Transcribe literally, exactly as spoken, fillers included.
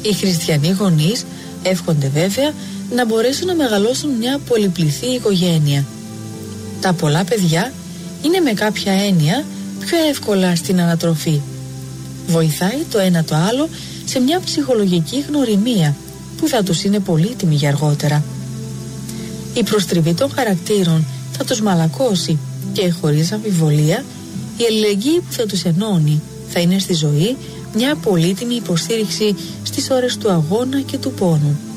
Οι χριστιανοί γονείς εύχονται βέβαια να μπορέσουν να μεγαλώσουν μια πολυπληθή οικογένεια. Τα πολλά παιδιά είναι με κάποια έννοια πιο εύκολα στην ανατροφή. Βοηθάει το ένα το άλλο σε μια ψυχολογική γνωριμία που θα τους είναι πολύτιμη για αργότερα. Η προστριβή των χαρακτήρων θα τους μαλακώσει και χωρίς αμφιβολία η αλληλεγγύη που θα τους ενώνει θα είναι στη ζωή μια πολύτιμη υποστήριξη στις ώρες του αγώνα και του πόνου.